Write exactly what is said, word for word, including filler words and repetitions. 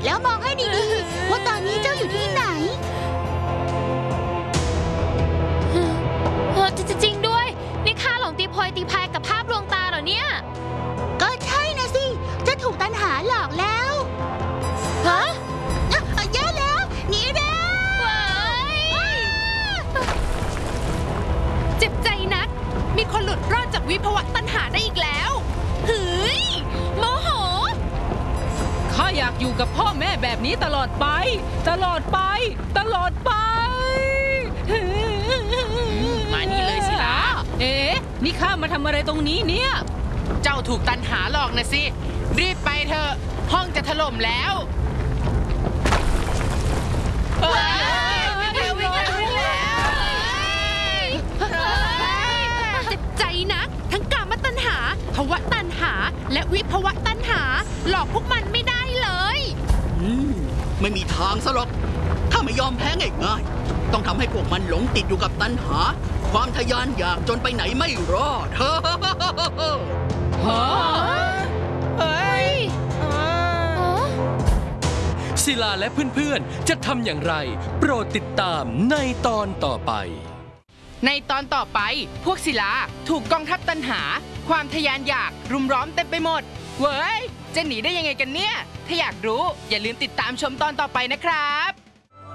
แล้วมองให้ดีๆว่าตอนนี้เจ้าอยู่ที่ไหนเออจริงๆด้วยนี่ข้าหลงตีโพยตีพายกับภาพลวงตาเหรอเนี่ยก็ใช่นะสิจะถูกตัณหาหลอกแล้วฮะแย่แล้วหนีเร็วเจ็บใจนักมีคนหลุดรอดจากวิภวะตัณหาได้อีกแล้วเฮ้ยโมโหข้าอยากอยู่กับพ่อแม่แบบนี้ตลอดไปตลอดไปตลอดไปมานี่เลยสิล่ะเอ๊ะนี่ข้ามาทำอะไรตรงนี้เนี่ยเจ้าถูกตันหาหลอกนะสิรีบไปเถอะห้องจะถล่มแล้วเจ็บใจนักทั้งกามตัณหาภวะตัณหาและวิภวะตัณหาหลอกพวกมันไม่ได้เลยอืมไม่มีทางซะหรอกถ้าไม่ยอมแพ้ง่ายๆต้องทำให้พวกมันหลงติดอยู่กับตัณหาความทะยานอยากจนไปไหนไม่รอดเฮ้เฮ้ยศิลาและเพื่อนๆจะทำอย่างไรโปรดติดตามในตอนต่อไปในตอนต่อไปพวกศิลาถูกกองทัพตัณหาความทะยานอยากรุมล้อมเต็มไปหมดเว้ยจะหนีได้ยังไงกันเนี่ยถ้าอยากรู้อย่าลืมติดตามชมตอนต่อไปนะครับ